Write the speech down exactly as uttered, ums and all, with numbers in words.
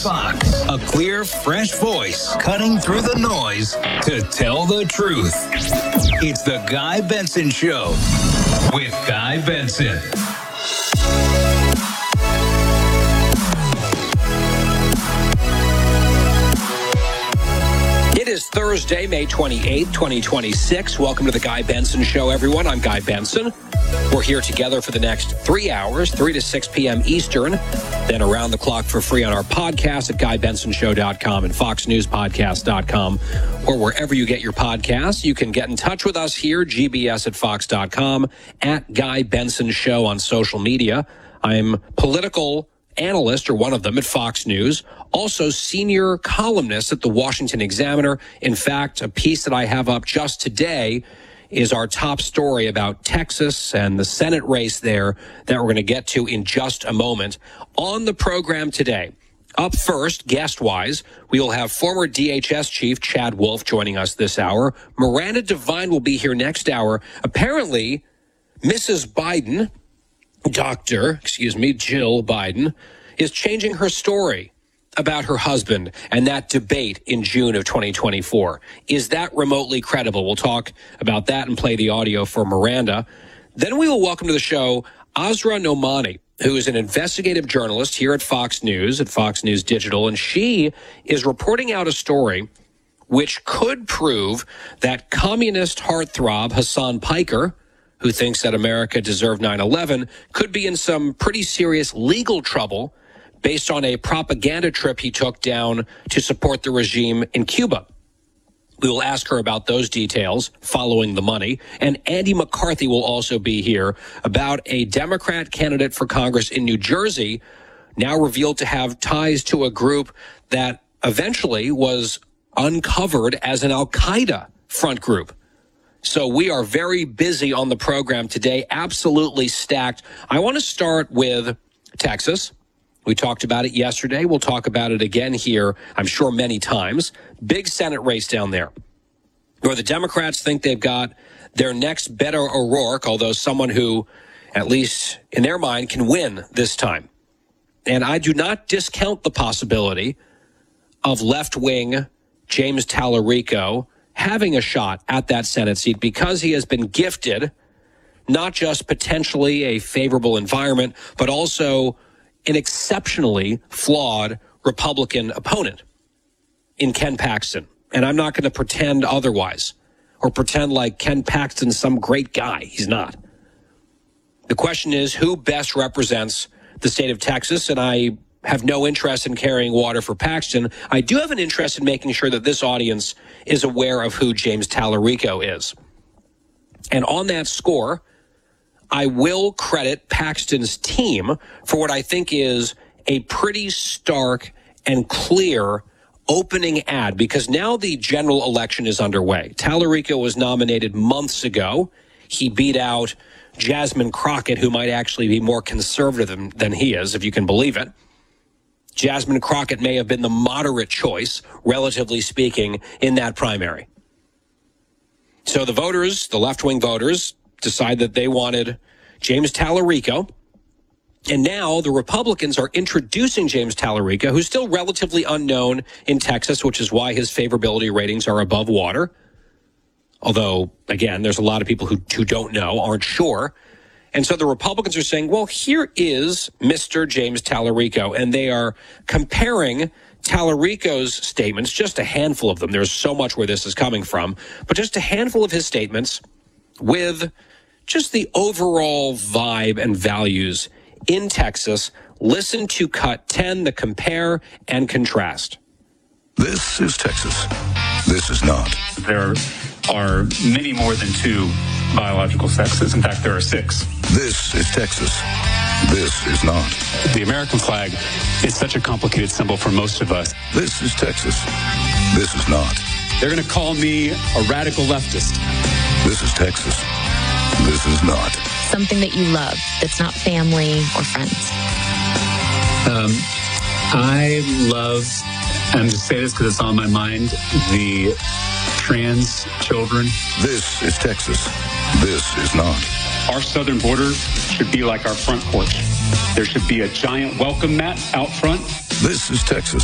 Fox, a clear, fresh voice cutting through the noise to tell the truth. It's the Guy Benson Show with Guy Benson. It is Thursday, May twenty-eighth, twenty twenty-six. Welcome to the Guy Benson Show, everyone. I'm Guy Benson. We're here together for the next three hours, three to six p.m. Eastern, then around the clock for free on our podcast at guy benson show dot com and fox news podcast dot com, or wherever you get your podcasts. You can get in touch with us here, g b s at fox dot com, at Guy Benson Show on social media. I'm political analyst, or one of them, at Fox News, also senior columnist at the Washington Examiner. In fact, a piece that I have up just today is our top story about Texas and the Senate race there that we're going to get to in just a moment. On the program today, up first, guest-wise, we will have former D H S Chief Chad Wolf joining us this hour. Miranda Devine will be here next hour. Apparently, Missus Biden, Doctor, excuse me, Jill Biden, is changing her story about her husband and that debate in June of twenty twenty-four. Is that remotely credible? We'll talk about that and play the audio for Miranda. Then we will welcome to the show Asra Nomani, who is an investigative journalist here at Fox News, at Fox News Digital, and she is reporting out a story which could prove that communist heartthrob Hassan Piker, who thinks that America deserved nine eleven, could be in some pretty serious legal trouble based on a propaganda trip he took down to support the regime in Cuba. We will ask her about those details following the money. And Andy McCarthy will also be here about a Democrat candidate for Congress in New Jersey, now revealed to have ties to a group that eventually was uncovered as an Al-Qaeda front group. So we are very busy on the program today, absolutely stacked. I want to start with Texas. We talked about it yesterday. We'll talk about it again here, I'm sure, many times. Big Senate race down there, where the Democrats think they've got their next Beto O'Rourke, although someone who, at least in their mind, can win this time. And I do not discount the possibility of left-wing James Tallarico having a shot at that Senate seat because he has been gifted not just potentially a favorable environment, but also an exceptionally flawed Republican opponent in Ken Paxton. And I'm not going to pretend otherwise or pretend like Ken Paxton's some great guy. He's not. The question is, who best represents the state of Texas? And I have no interest in carrying water for Paxton. I do have an interest in making sure that this audience is aware of who James Tallarico is. And on that score, I will credit Paxton's team for what I think is a pretty stark and clear opening ad, because now the general election is underway. Tallarico was nominated months ago. He beat out Jasmine Crockett, who might actually be more conservative than, than he is, if you can believe it. Jasmine Crockett may have been the moderate choice, relatively speaking, in that primary. So the voters, the left-wing voters, decide that they wanted James Tallarico. And now the Republicans are introducing James Tallarico, who's still relatively unknown in Texas, which is why his favorability ratings are above water. Although, again, there's a lot of people who, who don't know, aren't sure. And so the Republicans are saying, well, here is Mister James Tallarico. And they are comparing Tallarico's statements, just a handful of them. There's so much where this is coming from, but just a handful of his statements with just the overall vibe and values in Texas. Listen to cut ten, the compare and contrast. This is Texas. This is not. There are many more than two biological sexes. In fact, there are six. This is Texas. This is not. The American flag is such a complicated symbol for most of us. This is Texas. This is not. They're going to call me a radical leftist. This is Texas. This is not. Something that you love that's not family or friends. Um, I love, and I'm just say this because it's on my mind, the trans children. This is Texas. This is not. Our southern border should be like our front porch. There should be a giant welcome mat out front. This is Texas.